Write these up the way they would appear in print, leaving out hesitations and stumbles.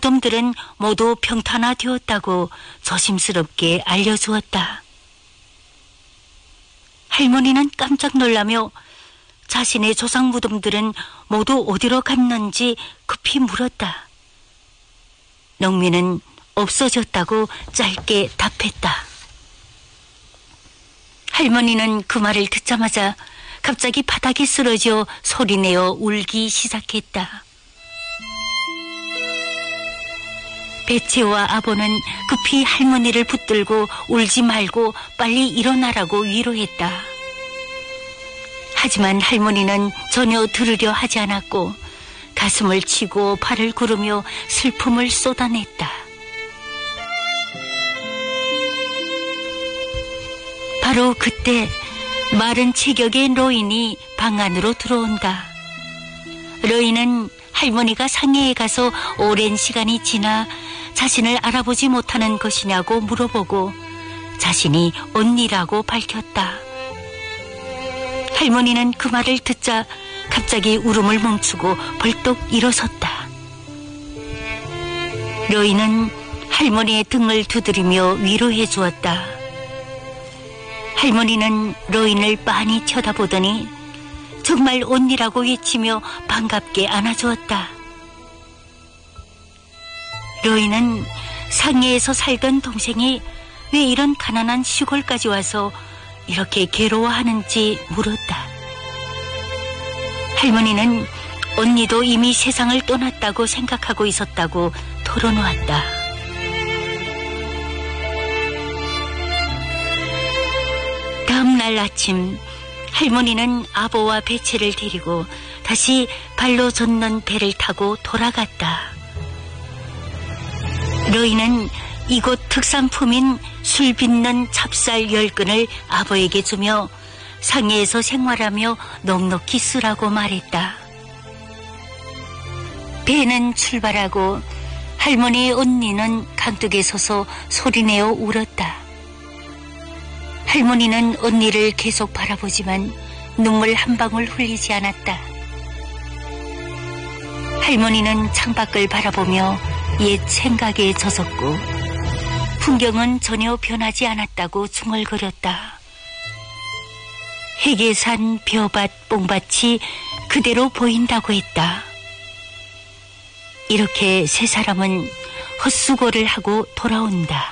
무덤들은 모두 평탄화되었다고 조심스럽게 알려주었다. 할머니는 깜짝 놀라며 자신의 조상 무덤들은 모두 어디로 갔는지 급히 물었다. 농민은 없어졌다고 짧게 답했다. 할머니는 그 말을 듣자마자 갑자기 바닥에 쓰러져 소리내어 울기 시작했다. 배치와 아버는 급히 할머니를 붙들고 울지 말고 빨리 일어나라고 위로했다. 하지만 할머니는 전혀 들으려 하지 않았고 가슴을 치고 발을 구르며 슬픔을 쏟아냈다. 바로 그때 마른 체격의 로인이 방 안으로 들어온다. 로인은 할머니가 상해에 가서 오랜 시간이 지나 자신을 알아보지 못하는 것이냐고 물어보고 자신이 언니라고 밝혔다. 할머니는 그 말을 듣자 갑자기 울음을 멈추고 벌떡 일어섰다. 로인은 할머니의 등을 두드리며 위로해 주었다. 할머니는 로인을 빤히 쳐다보더니 정말 언니라고 외치며 반갑게 안아주었다. 로인은 상해에서 살던 동생이 왜 이런 가난한 시골까지 와서 이렇게 괴로워하는지 물었다. 할머니는 언니도 이미 세상을 떠났다고 생각하고 있었다고 털어놓았다. 다음 날 아침 할머니는 아버와 배채를 데리고 다시 발로 젓는 배를 타고 돌아갔다. 로이는 이곳 특산품인 술 빚는 찹쌀 10근을 아버에게 주며 상해에서 생활하며 넉넉히 쓰라고 말했다. 배는 출발하고 할머니의 언니는 강둑에 서서 소리내어 울었다. 할머니는 언니를 계속 바라보지만 눈물 한 방울 흘리지 않았다. 할머니는 창밖을 바라보며 옛 생각에 젖었고 풍경은 전혀 변하지 않았다고 중얼거렸다. 해계산, 벼밭, 뽕밭이 그대로 보인다고 했다. 이렇게 세 사람은 헛수고를 하고 돌아온다.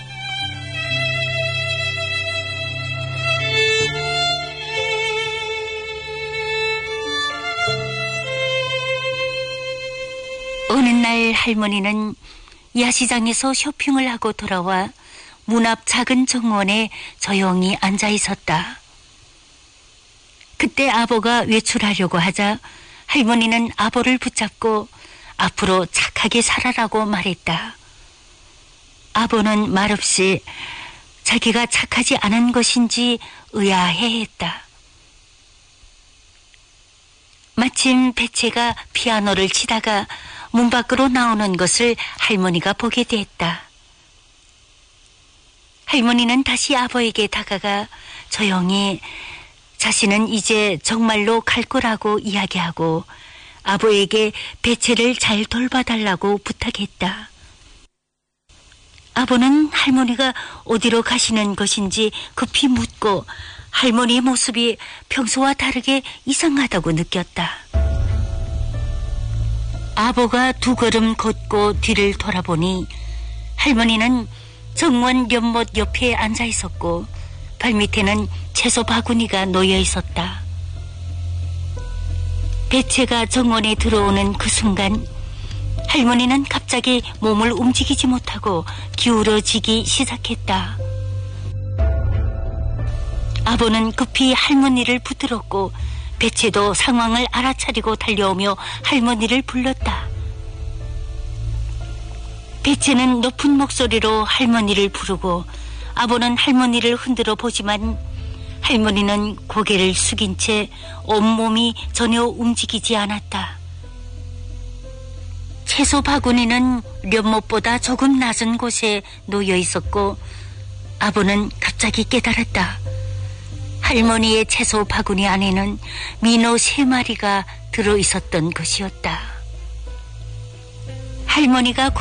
어느 날 할머니는 야시장에서 쇼핑을 하고 돌아와 문 앞 작은 정원에 조용히 앉아 있었다. 그때 아버가 외출하려고 하자 할머니는 아버를 붙잡고 앞으로 착하게 살아라고 말했다. 아버는 말없이 자기가 착하지 않은 것인지 의아해했다. 마침 배채가 피아노를 치다가 문 밖으로 나오는 것을 할머니가 보게 됐다. 할머니는 다시 아버에게 다가가 조용히 자신은 이제 정말로 갈 거라고 이야기하고 아버에게 배채를 잘 돌봐달라고 부탁했다. 아버는 할머니가 어디로 가시는 것인지 급히 묻고 할머니의 모습이 평소와 다르게 이상하다고 느꼈다. 아버가 두 걸음 걷고 뒤를 돌아보니 할머니는 정원 연못 옆에 앉아 있었고 발밑에는 채소 바구니가 놓여 있었다. 배채가 정원에 들어오는 그 순간 할머니는 갑자기 몸을 움직이지 못하고 기울어지기 시작했다. 아버는 급히 할머니를 붙들었고 배채도 상황을 알아차리고 달려오며 할머니를 불렀다. 배채는 높은 목소리로 할머니를 부르고 아버는 할머니를 흔들어 보지만 할머니는 고개를 숙인 채 온몸이 전혀 움직이지 않았다. 채소 바구니는 연못보다 조금 낮은 곳에 놓여 있었고 아버는 갑자기 깨달았다. 할머니의 채소 바구니 안에는 민어 3마리가 들어있었던 것이었다. 할머니가